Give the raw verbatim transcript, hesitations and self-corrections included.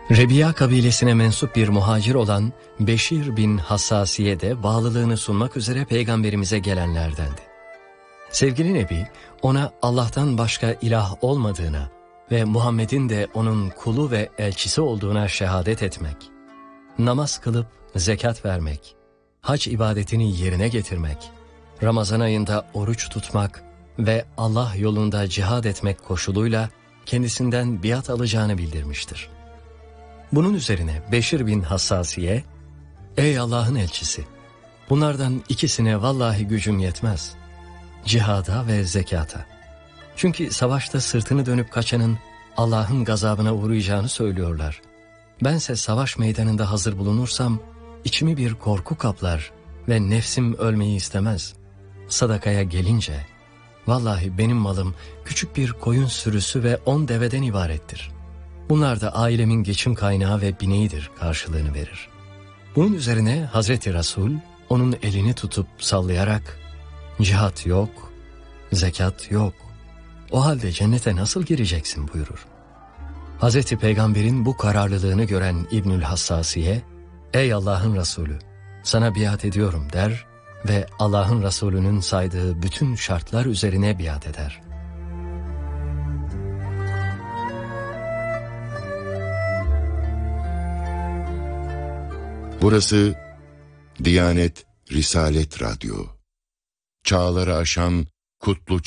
Rebiya kabilesine mensup bir muhacir olan Beşir bin Hassasiye de bağlılığını sunmak üzere peygamberimize gelenlerdendi. Sevgili Nebi ona Allah'tan başka ilah olmadığına ve Muhammed'in de onun kulu ve elçisi olduğuna şehadet etmek, namaz kılıp zekat vermek, hac ibadetini yerine getirmek, Ramazan ayında oruç tutmak ve Allah yolunda cihad etmek koşuluyla kendisinden biat alacağını bildirmiştir. Bunun üzerine Beşir bin Hassasiye, "Ey Allah'ın elçisi, bunlardan ikisine vallahi gücüm yetmez. Cihada ve zekata. Çünkü savaşta sırtını dönüp kaçanın Allah'ın gazabına uğrayacağını söylüyorlar. Bense savaş meydanında hazır bulunursam içimi bir korku kaplar ve nefsim ölmeyi istemez. Sadakaya gelince, vallahi benim malım küçük bir koyun sürüsü ve on deveden ibarettir. Bunlar da ailemin geçim kaynağı ve bineğidir" karşılığını verir. Bunun üzerine Hazreti Resul onun elini tutup sallayarak, "Cihat yok, zekat yok. O halde cennete nasıl gireceksin?" buyurur. Hazreti Peygamber'in bu kararlılığını gören İbnül Hassasiye, "Ey Allah'ın Resulü, sana biat ediyorum" der ve Allah'ın Resulü'nün saydığı bütün şartlar üzerine biat eder. Burası Diyanet Risalet Radyo. Çağları aşan kutlu